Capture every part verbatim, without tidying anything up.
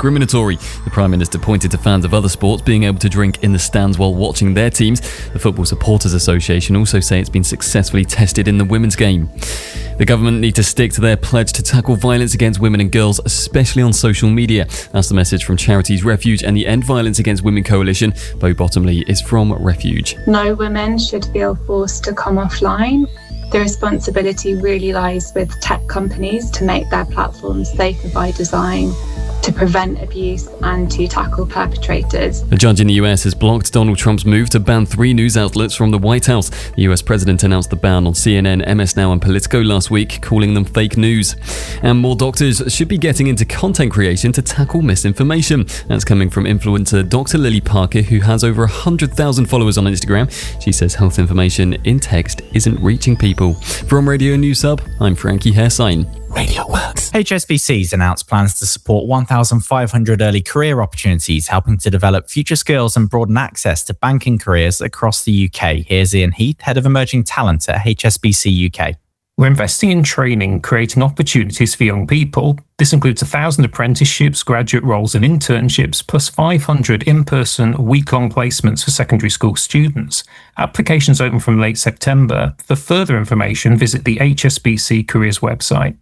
discriminatory. The Prime Minister pointed to fans of other sports being able to drink in the stands while watching their teams. The Football Supporters Association also say it's been successfully tested in the women's game. The government need to stick to their pledge to tackle violence against women and girls, especially on social media. That's the message from charities Refuge and the End Violence Against Women Coalition. Bo Bottomley is from Refuge. No women should feel forced to come offline. The responsibility really lies with tech companies to make their platforms safer by design, to prevent abuse and to tackle perpetrators. A judge in the U S has blocked Donald Trump's move to ban three news outlets from the White House. The U S president announced the ban on C N N, M S N and Politico last week, calling them fake news. And more doctors should be getting into content creation to tackle misinformation. That's coming from influencer Doctor Lily Parker, who has over one hundred thousand followers on Instagram. She says health information in text isn't reaching people. From Radio News Hub, I'm Frankie Hairsign. Radio Works. H S B C's announced plans to support one thousand five hundred early career opportunities, helping to develop future skills and broaden access to banking careers across the U K. Here's Ian Heath, Head of Emerging Talent at H S B C U K. We're investing in training, creating opportunities for young people. This includes one thousand apprenticeships, graduate roles and internships, plus five hundred in-person, week-long placements for secondary school students. Applications open from late September. For further information, visit the H S B C Careers website.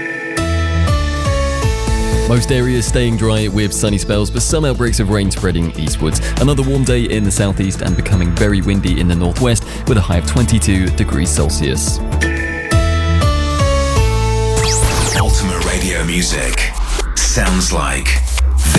Most areas staying dry with sunny spells, but some outbreaks of rain spreading eastwards. Another warm day in the southeast and becoming very windy in the northwest with a high of twenty-two degrees Celsius. Ultimate radio music sounds like